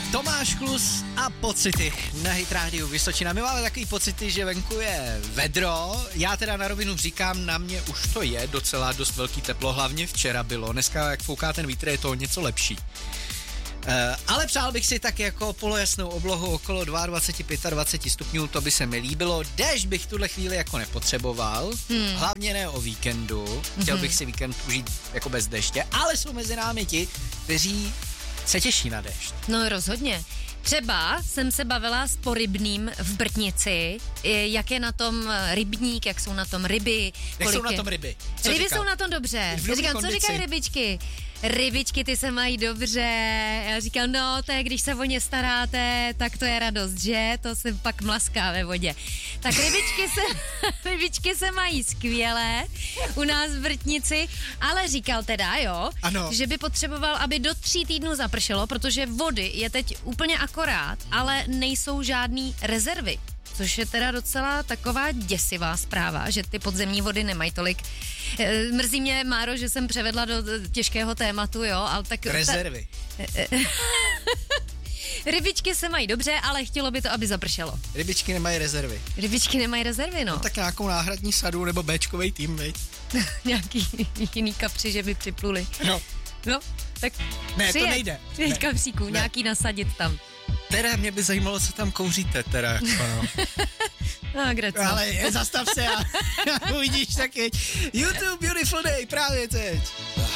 Tomáš Klus a pocity na Hit Rádiu Vysočina. My máme takový pocity, že venku je vedro. Já teda na rovinu říkám, na mě už to je docela dost velký teplo, hlavně včera bylo. Dneska, jak fouká ten vítr, je to něco lepší. Ale přál bych si tak jako polojasnou oblohu okolo 22, 25 stupňů, to by se mi líbilo. Déšť bych v tuhle chvíli jako nepotřeboval, hlavně ne o víkendu. Chtěl bych si víkend užít jako bez deště, ale jsou mezi námi ti, kteří se těší na déšť. No rozhodně. Třeba jsem se bavila s Porybným v Brtnici, jak je na tom rybník, jak jsou na tom ryby. Jak jsou na tom ryby? Co ryby říkal? Jsou na tom dobře. Já říkám, co říkají rybičky? Rybičky, ty se mají dobře. Já říkám, no, to je, když se o ně staráte, tak to je radost, že? To se pak mlaská ve vodě. Tak rybičky se mají skvěle u nás v Brtnici, ale říkal teda, jo, ano, že by potřeboval, aby do 3 týdnů zapršelo, protože vody je teď úplně akorát, ale nejsou žádný rezervy. Což je teda docela taková děsivá zpráva, že ty podzemní vody nemají tolik. Mrzí mě, Máro, že jsem převedla do těžkého tématu, jo, ale tak... Rezervy. Rybičky se mají dobře, ale chtělo by to, aby zapršelo. Rybičky nemají rezervy. Rybičky nemají rezervy, no. No tak nějakou náhradní sadu nebo Bčkovej tým, viď? Nějaký jiný kapři, že by připluli. No, tak ne, to nejde. Přijet kapříků, nějaký nasadit tam. Teda mě by zajímalo, co tam kouříte, teda jako no. No, grazie. Ale zastav se a uvidíš taky. YouTube Beautiful Day právě teď.